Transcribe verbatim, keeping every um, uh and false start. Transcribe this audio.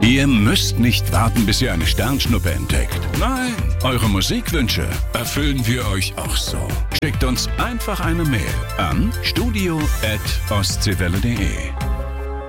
Ihr müsst nicht warten, bis ihr eine Sternschnuppe entdeckt. Nein, eure Musikwünsche erfüllen wir euch auch so. Schickt uns einfach eine Mail an studio at ostseewelle punkt de.